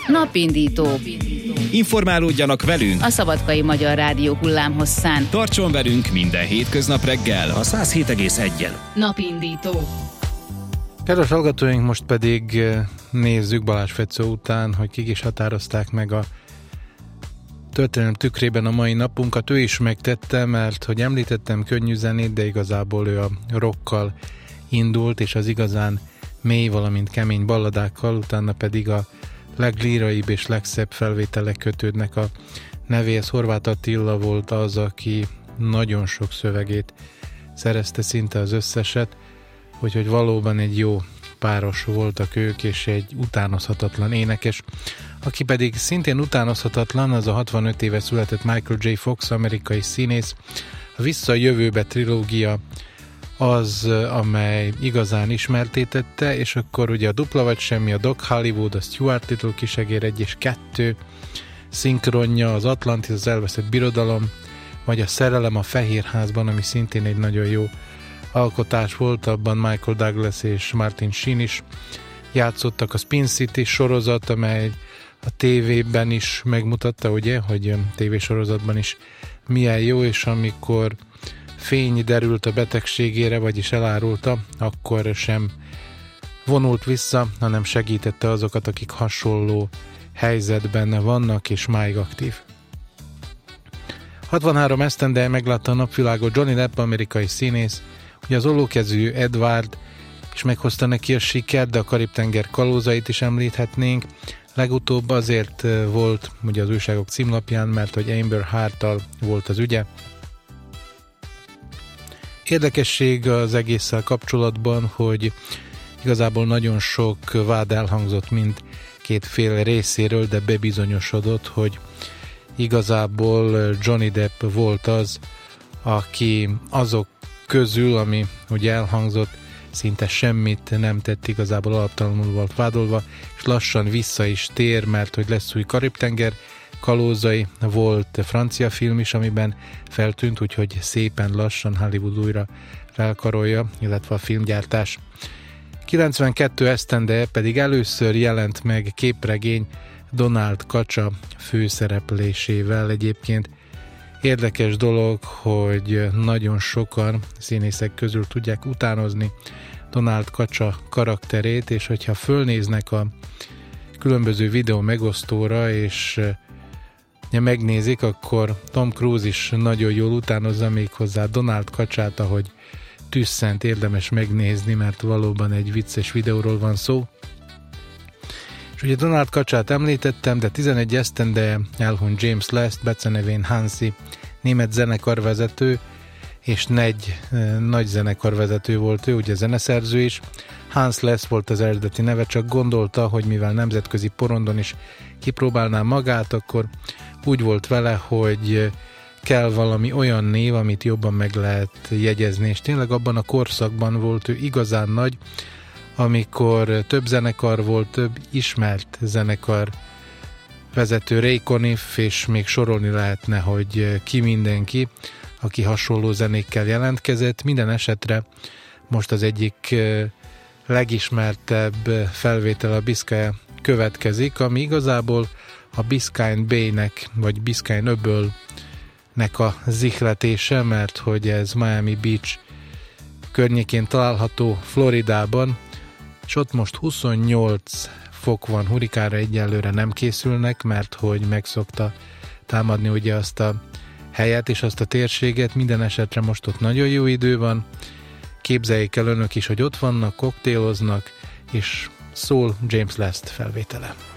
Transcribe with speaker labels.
Speaker 1: Napindító.
Speaker 2: Informálódjanak velünk
Speaker 1: A Szabadkai Magyar Rádió hullámhosszán.
Speaker 2: Tartson velünk minden hétköznap reggel a 107,1-en.
Speaker 1: Napindító.
Speaker 3: Kedves hallgatóink, most pedig nézzük Balázs Fecó után, hogy kik is határozták meg a történelem tükrében a mai napunkat. Ő is megtette, mert hogy említettem könnyű zenét, de igazából ő a rockkal indult, és az igazán mély, valamint kemény balladákkal, utána pedig a leglíraibb és legszebb felvételek kötődnek a nevéhez. Horváth Attila volt az, aki nagyon sok szövegét szerezte, szinte az összeset, úgyhogy valóban egy jó páros voltak ők, és egy utánozhatatlan énekes. Aki pedig szintén utánozhatatlan, az a 65 éve született Michael J. Fox, amerikai színész. A Vissza a jövőbe trilógia az, amely igazán ismertétette, és akkor ugye a Dupla vagy semmi, a Doc Hollywood, a Stuart Little Kisegér 1 és 2 szinkronja, az Atlantis, az elveszett birodalom, vagy a Szerelem a Fehérházban, ami szintén egy nagyon jó alkotás volt, abban Michael Douglas és Martin Sheen is játszottak. A Spin City sorozat, amely a tévében is megmutatta, ugye, hogy tévésorozatban is milyen jó, és amikor fény derült a betegségére, vagyis elárulta, akkor sem vonult vissza, hanem segítette azokat, akik hasonló helyzetben vannak, és máig aktív. 63 esztendeje meglátta a napvilágot Johnny Depp, amerikai színész. Ugye az ollókezű Edward is meghozta neki a sikert, de a Karib-tenger kalózait is említhetnénk. Legutóbb azért volt ugye az újságok címlapján, mert hogy Amber Heard-tal volt az ügye. Érdekesség az egésszel kapcsolatban, hogy igazából nagyon sok vád elhangzott mindkét fél részéről, de bebizonyosodott, hogy igazából Johnny Depp volt az, aki azok közül, ami ugye elhangzott, szinte semmit nem tett, igazából alaptalanul volt vádolva, és lassan vissza is tér, mert hogy lesz új Karib-tenger kalózai, volt francia film is, amiben feltűnt, úgyhogy szépen lassan Hollywood újra felkarolja, illetve a filmgyártás. 92 esztendeje pedig először jelent meg képregény Donald Kacsa főszereplésével. Egyébként érdekes dolog, hogy nagyon sokan színészek közül tudják utánozni Donald Kacsa karakterét, és hogyha fölnéznek a különböző videó megosztóra, és megnézik, akkor Tom Cruise is nagyon jól utánozza, még hozzá Donald Kacsát, ahogy tüsszent, érdemes megnézni, mert valóban egy vicces videóról van szó. És ugye Donald Kacsát említettem, de 11 esztendeje elhunyt James Last, becenevén Hansi, német zenekarvezető, és nagy zenekarvezető volt ő, ugye zeneszerző is. Hans Last volt az eredeti neve, csak gondolta, hogy mivel nemzetközi porondon is kipróbálná magát, akkor úgy volt vele, hogy kell valami olyan név, amit jobban meg lehet jegyezni, és tényleg abban a korszakban volt ő igazán nagy, amikor több zenekar volt, több ismert zenekar vezető, Ray Conniff, és még sorolni lehetne, hogy ki mindenki, aki hasonló zenékkel jelentkezett. Minden esetre most az egyik legismertebb felvétel a Biscaya következik, ami igazából a Biscayne Bay-nek, vagy Biscayne öbölnek a zihletése, mert hogy ez Miami Beach környékén található Floridában, és ott most 28 fok van, hurikára egyelőre nem készülnek, mert hogy megszokta támadni ugye azt a helyet és azt a térséget. Minden esetre most ott nagyon jó idő van, képzeljék el önök is, hogy ott vannak, koktéloznak, és szól James Last felvétele.